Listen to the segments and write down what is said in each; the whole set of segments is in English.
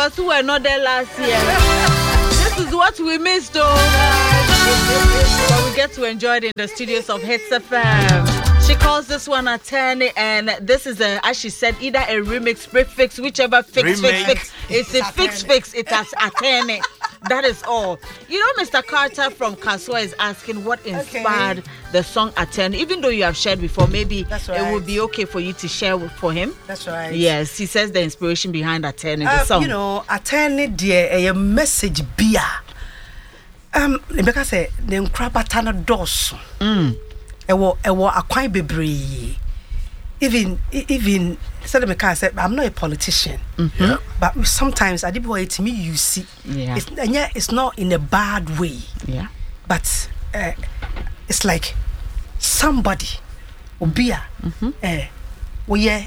us who were not there last year. This is what we missed, though. But we get to enjoy it in the studios of Hits FM. She calls this one Attorney, and this is as she said, either a remix, prefix, whichever fix. It's a fix. It has Attorney. That is all. You know, Mr. Carter from Kaswa is asking what inspired the song Attorney. Even though you have shared before, maybe it would be okay for you to share for him. That's right. Yes, he says the inspiration behind Attorney, the song. You know, Attorney, dear, a message beer. Because the Nkrapatana doors. Ewo akwai bebree. Even said me can say I'm not a politician. But sometimes I did boy to me you see. Yeah. It's not in a bad way. Yeah. But it's like somebody obia we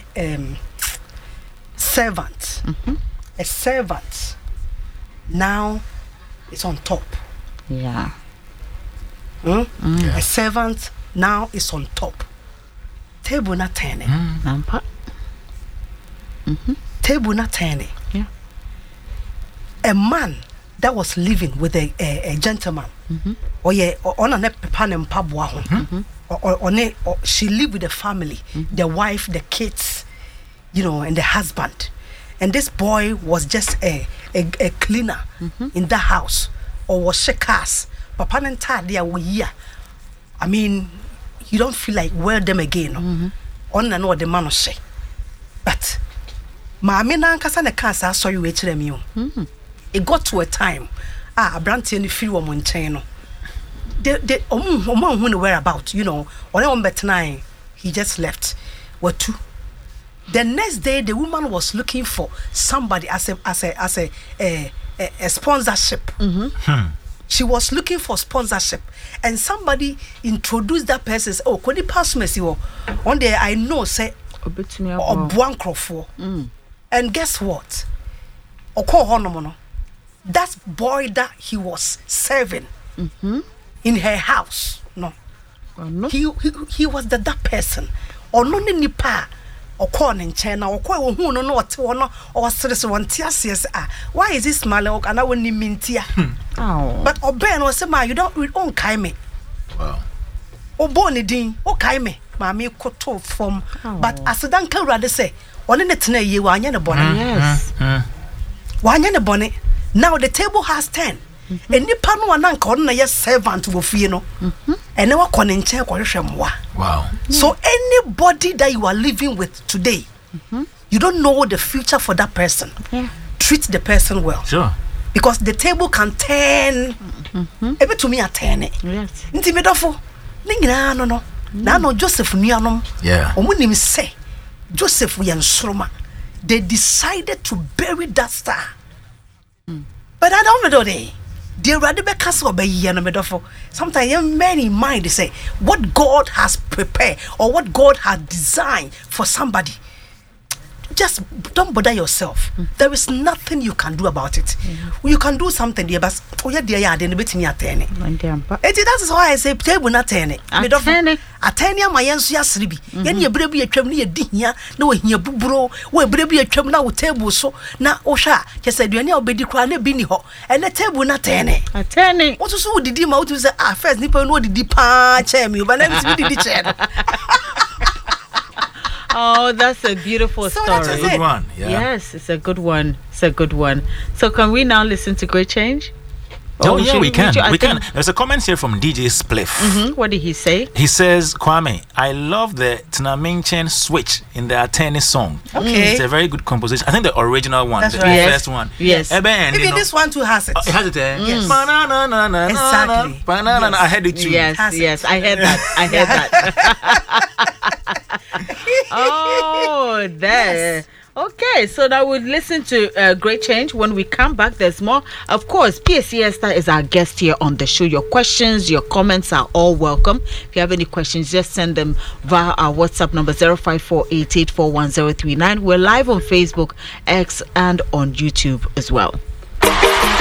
servant. A servant now is on top. Yeah. A servant now is on top. Table not turning. Table not turning. Yeah. A man that was living with a gentleman. Or on a pan and pabwa. Or she lived with the family, the wife, the kids, you know, and the husband. And this boy was just a cleaner in the house, or was cars. Papa and Tad, they are here. I mean, you don't feel like wear them again. On and what the man will say. But Mammy Nankasana cancer saw you wait them you. It got to a time. Branty and the few woman channel. They who were about, you know, on better nine, he just left. What two? The next day, the woman was looking for somebody as a sponsorship. She was looking for sponsorship, and somebody introduced that person. Say, oh, could you pass me? One day I know say or Buancroft. And guess what? That boy that he was serving in her house. No, he was that person. Or no nipa. Or corn in China, or who no what or why is this smiling? And I wouldn't mean tia. But Ben was you don't read on Kaime. Wow. Oh, Bonnie Dean, oh Kaime, Mammy Koto from. But as a danker rather say, on in the tene ye one yen a bonnet. Yes. One yen a bonnet. Now the table has 10. And Nipan one uncle, yes, servant will feel and never con in chair. Wow. So anybody that you are living with today, you don't know the future for that person. Treat the person well. Sure. Because the table can turn. Every to me, I turn it. Yes. Intimidafo. No. Now, Joseph Nianom. Yeah. Or when him say, Joseph Yansroma, they decided to bury that star. But I don't know they. Dear Radibe Castle by Yanamedofo. Sometimes young men in mind they say what God has prepared or what God has designed for somebody. Just don't bother yourself. There is nothing you can do about it. You can do something, dear, but oh yeah, dear, then bit me attorney. That is why I say table not attorney. Attorney, my answer yasribi. Yen ye brebi a tram near Dinia, no in your bubro, where brebi a tram now table so now Osha, just said you know be decline bini ho, and the table not attorney. What so did you out to say, first nipper no the departure me, but let me see the chair. Oh, that's a beautiful story. That's a good one. Yeah. Yes, it's a good one. It's a good one. So can we now listen to Great Change? Oh, yeah, we can. We can. There's a comment here from DJ Spliff. What did he say? He says, Kwame, I love the Tinaminchen switch in the Attorney song. Okay. It's a very good composition. I think the original one, that's the right. first one. Yes. Maybe this one too has it. It has it there? Yes. Exactly. Banana. I heard it too. Yes, I heard that. I heard that. Oh, there. Yes. Okay, so now we'll listen to Great Change. When we come back, there's more. Of course, PSC Esther is our guest here on the show. Your questions, your comments are all welcome. If you have any questions, just send them via our WhatsApp number 0548841039. We're live on Facebook, X, and on YouTube as well.